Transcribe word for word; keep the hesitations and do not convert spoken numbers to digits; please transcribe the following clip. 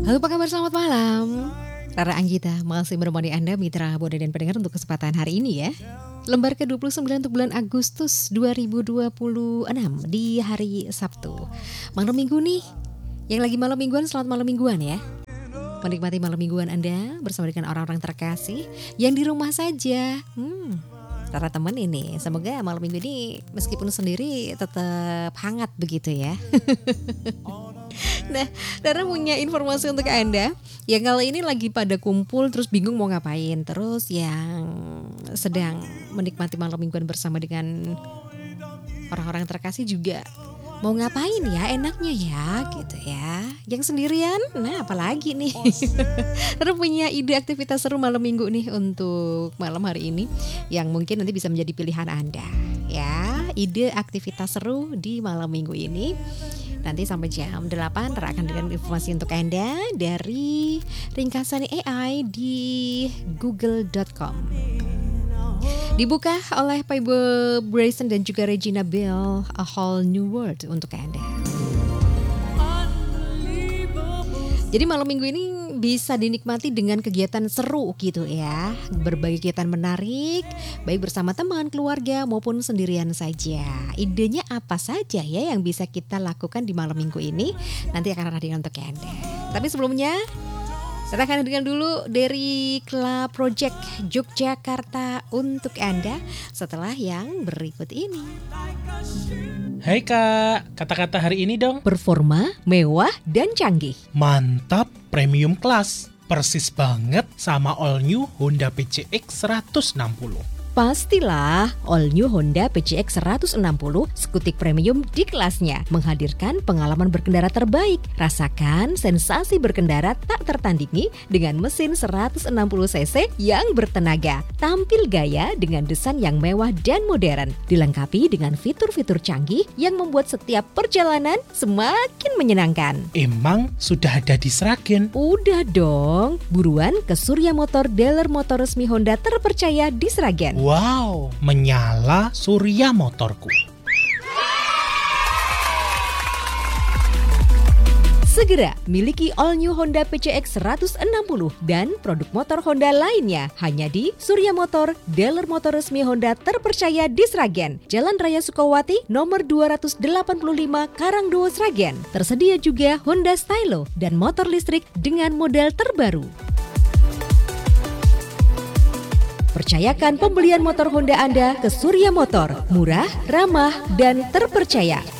Halo, apa kabar? Selamat malam. Rara Anggita masih menemani Anda mitra Boda dan pendengar untuk kesempatan hari ini ya. Lembar ke dua puluh sembilan untuk bulan Agustus dua ribu dua puluh enam di hari Sabtu. Malam minggu nih. Yang lagi malam mingguan, selamat malam mingguan ya. Menikmati malam mingguan Anda bersama dengan orang-orang terkasih yang di rumah saja. Hmm. Rara temen ini, semoga malam minggu ini meskipun sendiri tetap hangat begitu ya. Nah, Rara punya informasi untuk Anda yang kali ini lagi pada kumpul terus bingung mau ngapain. Terus yang sedang menikmati malam mingguan bersama dengan orang-orang terkasih juga mau ngapain ya enaknya ya gitu ya. Yang sendirian, nah apalagi nih. Rara punya ide aktivitas seru malam minggu nih untuk malam hari ini yang mungkin nanti bisa menjadi pilihan Anda ya. Ide aktivitas seru di malam minggu ini. Nanti sampai jam delapan Rara akan dengan informasi untuk Anda dari ringkasan A I di google dot com. Dibuka oleh Pak Ibu Bryson dan juga Regina Bell, A Whole New World untuk Anda. Jadi malam minggu ini bisa dinikmati dengan kegiatan seru gitu ya. Berbagai kegiatan menarik, baik bersama teman, keluarga maupun sendirian saja. Idenya apa saja ya yang bisa kita lakukan di malam minggu ini? Nanti akan hadirkan untuk Anda. Tapi sebelumnya, saya akan hadirkan dulu dari Club Project Yogyakarta untuk Anda setelah yang berikut ini. Hai Kak, kata-kata hari ini dong. Performa, mewah, dan canggih. Mantap, premium class. Persis banget sama all new Honda P C X seratus enam puluh. Pastilah, all new Honda P C X seratus enam puluh skutik premium di kelasnya, menghadirkan pengalaman berkendara terbaik. Rasakan sensasi berkendara tak tertandingi dengan mesin seratus enam puluh cc yang bertenaga. Tampil gaya dengan desain yang mewah dan modern, dilengkapi dengan fitur-fitur canggih yang membuat setiap perjalanan semakin menyenangkan. Emang sudah ada di Sragen? Udah dong, buruan ke Surya Motor, dealer motor resmi Honda terpercaya di Sragen. Wow, menyala Surya Motorku. Segera miliki all new Honda P C X seratus enam puluh dan produk motor Honda lainnya hanya di Surya Motor, dealer motor resmi Honda terpercaya di Sragen, Jalan Raya Sukawati nomor dua ratus delapan puluh lima Karangdowo Sragen. Tersedia juga Honda Stylo dan motor listrik dengan model terbaru. Percayakan pembelian motor Honda Anda ke Surya Motor, murah, ramah, dan terpercaya.